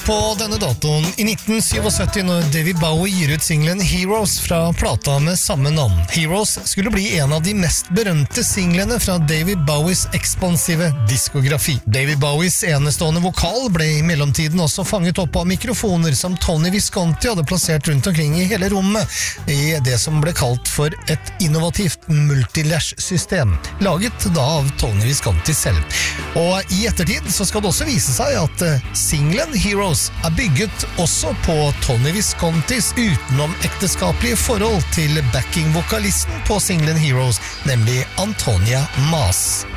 På denne datoen i 1977 når David Bowie gir ut singlen Heroes fra plata med samme navn. Heroes skulle bli en av de mest berømte singlene fra David Bowies ekspansive diskografi. David Bowies enestående vokal ble i mellomtiden også fanget opp av mikrofoner som Tony Visconti hadde plassert rundt omkring i hele rommet, i det som ble kalt for et innovativt multilash-system, laget da av Tony Visconti selv. Og i ettertid så skal det også vise seg at singlen Heroes er bygget også på Tony Viscontis utenomekteskapelige forhold til backing-vokalisten på singlen Heroes, nemlig Antonia Mas.